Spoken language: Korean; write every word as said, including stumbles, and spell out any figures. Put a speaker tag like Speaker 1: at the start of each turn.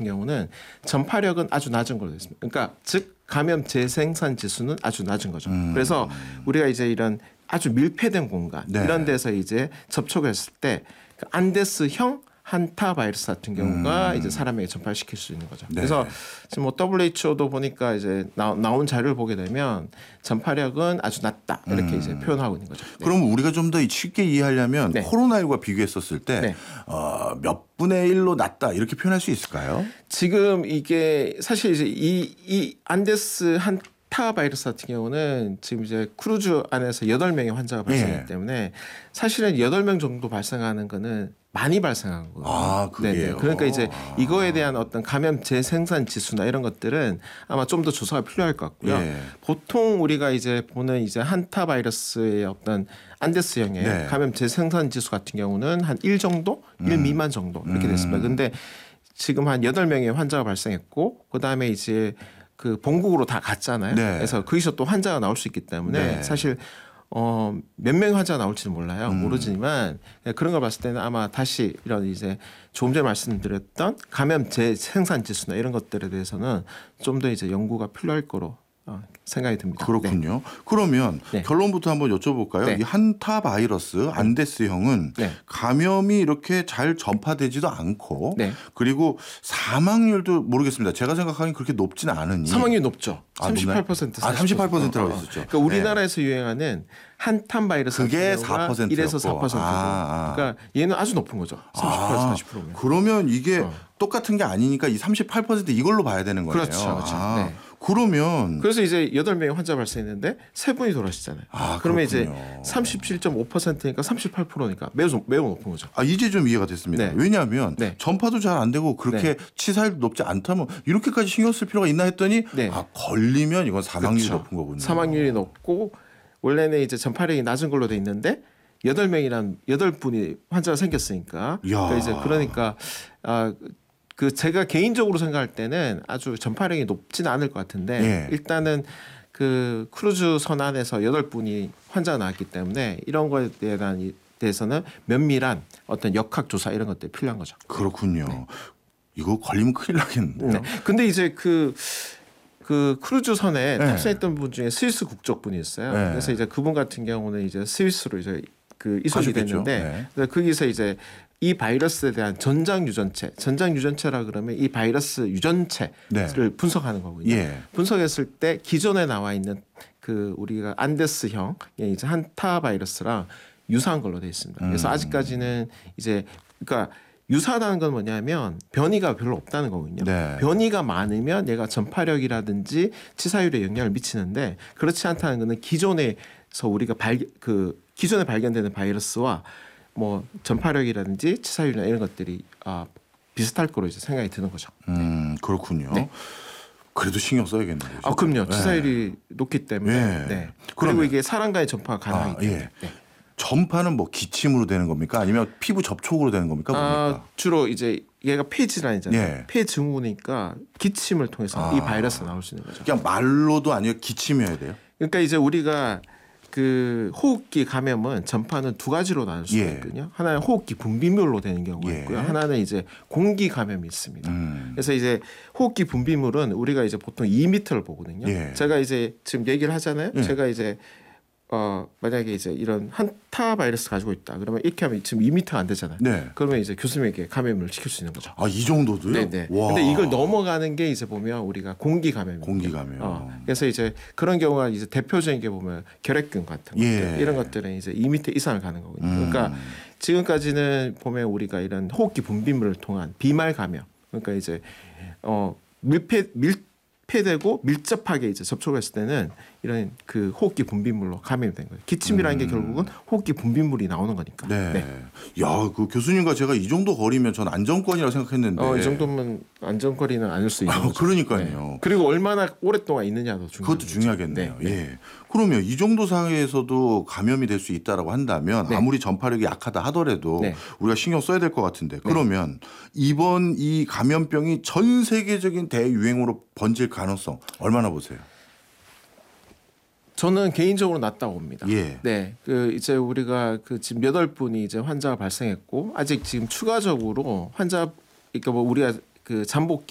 Speaker 1: 같은 경우는 전파력은 아주 낮은 걸로 되어 있습니다. 그러니까 즉 감염 재생산 지수는 아주 낮은 거죠.
Speaker 2: 음.
Speaker 1: 그래서 우리가 이제 이런 아주 밀폐된 공간
Speaker 2: 네.
Speaker 1: 이런 데서 이제 접촉했을 때 그 안데스형 한타 바이러스 같은 경우가
Speaker 2: 음.
Speaker 1: 이제 사람에게 전파시킬 수 있는 거죠.
Speaker 2: 네.
Speaker 1: 그래서 지금 뭐 더블유에이치오도 보니까 이제 나, 나온 자료를 보게 되면 전파력은 아주 낮다 이렇게
Speaker 2: 음.
Speaker 1: 이제 표현하고 있는 거죠. 네.
Speaker 2: 그럼 우리가 좀 더 쉽게 이해하려면
Speaker 1: 네.
Speaker 2: 코로나십구와 비교했었을 때
Speaker 1: 네.
Speaker 2: 어, 몇 분의 일로 낮다 이렇게 표현할 수 있을까요?
Speaker 1: 지금 이게 사실 이제 이, 이 안데스 한타 바이러스 같은 경우는 지금 이제 크루즈 안에서 여덟 명의 환자가 발생했기
Speaker 2: 예.
Speaker 1: 때문에 사실은 여덟 명 정도 발생하는 거는 많이 발생한 거예요.
Speaker 2: 아, 그게요?
Speaker 1: 그러니까 이제 이거에 대한 어떤 감염 재생산 지수나 이런 것들은 아마 좀 더 조사가 필요할 것 같고요.
Speaker 2: 예.
Speaker 1: 보통 우리가 이제 보는 이제 한타 바이러스의 어떤 안데스형의
Speaker 2: 네.
Speaker 1: 감염 재생산 지수 같은 경우는 한 일 정도, 일
Speaker 2: 음.
Speaker 1: 미만 정도 이렇게 됐습니다.
Speaker 2: 음.
Speaker 1: 근데 지금 한 여덟 명의 환자가 발생했고 그다음에 이제 그 본국으로 다 갔잖아요.
Speaker 2: 네.
Speaker 1: 그래서 거기서 또 환자가 나올 수 있기 때문에
Speaker 2: 네.
Speaker 1: 사실 어, 몇 명의 환자가 나올지는 몰라요.
Speaker 2: 음.
Speaker 1: 모르지만 그런 걸 봤을 때는 아마 다시 이런 이제 조금 전에 말씀드렸던 감염 재생산 지수나 이런 것들에 대해서는 좀 더 이제 연구가 필요할 거로 어, 생각이 듭니다.
Speaker 2: 그렇군요. 그러면
Speaker 1: 네.
Speaker 2: 결론부터 한번 여쭤볼까요?
Speaker 1: 네.
Speaker 2: 이 한타 바이러스 안데스형은
Speaker 1: 네.
Speaker 2: 감염이 이렇게 잘 전파되지도 않고
Speaker 1: 네.
Speaker 2: 그리고 사망률도 모르겠습니다. 제가 생각하기엔 그렇게 높지는 않으니
Speaker 1: 사망률이 높죠.
Speaker 2: 아,
Speaker 1: 삼십팔 퍼센트.
Speaker 2: 아, 삼십팔 퍼센트라고
Speaker 1: 어, 어.
Speaker 2: 했었죠.
Speaker 1: 그러니까 우리나라에서 유행하는 한탄 바이러스
Speaker 2: 그게
Speaker 1: 같은 경우가
Speaker 2: 사 퍼센트였고.
Speaker 1: 일에서 사 퍼센트고.
Speaker 2: 아, 아.
Speaker 1: 그러니까 얘는 아주 높은 거죠. 삼십팔,
Speaker 2: 아,
Speaker 1: 사십 퍼센트면.
Speaker 2: 그러면 이게
Speaker 1: 어.
Speaker 2: 똑같은 게 아니니까 이 삼십팔 퍼센트 이걸로 봐야 되는 거네요.
Speaker 1: 그렇죠, 그렇죠.
Speaker 2: 아,
Speaker 1: 네.
Speaker 2: 그러면
Speaker 1: 그래서 이제 여덟 명의 환자 발생했는데 세 분이 돌아가시잖아요.
Speaker 2: 아,
Speaker 1: 그러면
Speaker 2: 그렇군요.
Speaker 1: 이제 삼십칠 점 오 퍼센트니까 삼십팔 퍼센트니까 매우 매우 높은 거죠.
Speaker 2: 아, 이제 좀 이해가 됐습니다.
Speaker 1: 네.
Speaker 2: 왜냐하면
Speaker 1: 네.
Speaker 2: 전파도 잘 안 되고 그렇게
Speaker 1: 네.
Speaker 2: 치사율도 높지 않다면 이렇게까지 신경 쓸 필요가 있나 했더니
Speaker 1: 네.
Speaker 2: 아, 걸리면 이건 사망률이
Speaker 1: 그렇죠.
Speaker 2: 높은 거군요.
Speaker 1: 사망률이 높고 원래는 이제 전파력이 낮은 걸로 돼 있는데 여덟 명이란 여덟 분이 환자가 생겼으니까.
Speaker 2: 이야.
Speaker 1: 그러니까 이제 그러니까 아, 그 제가 개인적으로 생각할 때는 아주 전파력이 높지는 않을 것 같은데
Speaker 2: 예.
Speaker 1: 일단은 그 크루즈 선 안에서 여덟 분이 환자가 나왔기 때문에 이런 거에 대한 이- 대해서는 면밀한 어떤 역학 조사 이런 것들이 필요한 거죠.
Speaker 2: 그렇군요.
Speaker 1: 네.
Speaker 2: 이거 걸리면 큰일 나겠는데요.
Speaker 1: 네. 근데 이제 그, 그 크루즈 선에
Speaker 2: 네.
Speaker 1: 탑승했던 분 중에 스위스 국적 분이 있어요.
Speaker 2: 네.
Speaker 1: 그래서 이제 그분 같은 경우는 이제 스위스로 이제 그 이송이
Speaker 2: 가셨겠죠.
Speaker 1: 됐는데
Speaker 2: 네.
Speaker 1: 그래서 거기서 이제 이 바이러스에 대한 전장 유전체, 전장 유전체라 그러면 이 바이러스 유전체를
Speaker 2: 네.
Speaker 1: 분석하는 거거든요.
Speaker 2: 예.
Speaker 1: 분석했을 때 기존에 나와 있는 그 우리가 안데스형 이제 한타 바이러스랑 유사한 걸로 되어 있습니다. 그래서
Speaker 2: 음.
Speaker 1: 아직까지는 이제 그러니까 유사하다는 건 뭐냐면 변이가 별로 없다는 거거든요.
Speaker 2: 네.
Speaker 1: 변이가 많으면 얘가 전파력이라든지 치사율에 영향을 미치는데 그렇지 않다는 것은 기존에서 우리가 발그 기존에 발견되는 바이러스와 뭐 전파력이라든지 치사율이나 이런 것들이 아, 비슷할 거로 이제 생각이 드는 거죠.
Speaker 2: 음, 그렇군요.
Speaker 1: 네.
Speaker 2: 그래도 신경 써야겠네요.
Speaker 1: 아, 그럼요. 치사율이 높기 때문에.
Speaker 2: 네.
Speaker 1: 네. 그리고
Speaker 2: 그러면-
Speaker 1: 이게 사람과의 전파가 가능하기
Speaker 2: 아,
Speaker 1: 때문에.
Speaker 2: 예.
Speaker 1: 네.
Speaker 2: 전파는 뭐 기침으로 되는 겁니까? 아니면 피부 접촉으로 되는 겁니까?
Speaker 1: 아,
Speaker 2: 뭡니까?
Speaker 1: 주로 이제 얘가 폐 질환이잖아요.
Speaker 2: 예.
Speaker 1: 폐 증후니까 기침을 통해서
Speaker 2: 아.
Speaker 1: 이 바이러스가 나올 수 있는 거죠.
Speaker 2: 그냥 말로도 아니고 기침이어야 돼요.
Speaker 1: 그러니까 이제 우리가 그 호흡기 감염은 전파는 두 가지로 나눌 수
Speaker 2: 예.
Speaker 1: 있거든요. 하나는 호흡기 분비물로 되는 경우가
Speaker 2: 예.
Speaker 1: 있고요. 하나는 이제 공기 감염이 있습니다.
Speaker 2: 음.
Speaker 1: 그래서 이제 호흡기 분비물은 우리가 이제 보통 이 미터를 보거든요.
Speaker 2: 예.
Speaker 1: 제가 이제 지금 얘기를 하잖아요.
Speaker 2: 예.
Speaker 1: 제가 이제 어 만약에 이제 이런 한타 바이러스 가지고 있다. 그러면 이렇게 하면 지금 이 미터가 안 되잖아요.
Speaker 2: 네.
Speaker 1: 그러면 이제 교수님에게 감염을 시킬 수 있는 거죠.
Speaker 2: 아, 이 정도도요?
Speaker 1: 네네.
Speaker 2: 와.
Speaker 1: 근데 이걸 넘어가는 게 이제 보면 우리가 공기 감염.
Speaker 2: 공기 감염.
Speaker 1: 어, 그래서 이제 그런 경우가 이제 대표적인 게 보면 결핵균 같은 것들
Speaker 2: 예.
Speaker 1: 이런 것들은 이제 이 미터 이상을 가는 거거든요.
Speaker 2: 음.
Speaker 1: 그러니까 지금까지는 보면 우리가 이런 호흡기 분비물을 통한 비말 감염, 그러니까 이제 어 밀폐 밀폐되고 밀접하게 이제 접촉했을 때는 이런 그 호흡기 분비물로 감염이 된 거예요. 기침이라는 게 결국은 호흡기 분비물이 나오는 거니까.
Speaker 2: 네. 야, 그 교수님과 제가 이 정도 거리면 전 안정권이라고 생각했는데.
Speaker 1: 어, 이 정도면 안전거리는 아닐 수 있는
Speaker 2: 아,
Speaker 1: 거죠.
Speaker 2: 그러니까요.
Speaker 1: 네. 그리고 얼마나 오랫동안 있느냐도 중요한
Speaker 2: 그것도
Speaker 1: 거죠.
Speaker 2: 중요하겠네요.
Speaker 1: 네.
Speaker 2: 예. 그러면 이 정도 상황에서도 감염이 될 수 있다라고 한다면
Speaker 1: 네.
Speaker 2: 아무리 전파력이 약하다 하더라도
Speaker 1: 네.
Speaker 2: 우리가 신경 써야 될 것 같은데 그러면 이번 이 감염병이 전 세계적인 대유행으로 번질 가능성 얼마나 보세요?
Speaker 1: 저는 개인적으로 낮다고 봅니다.
Speaker 2: 예.
Speaker 1: 네, 그 이제 우리가 그 지금 여덟 분이 이제 환자가 발생했고 아직 지금 추가적으로 환자 그러니까 뭐 우리가 그 잠복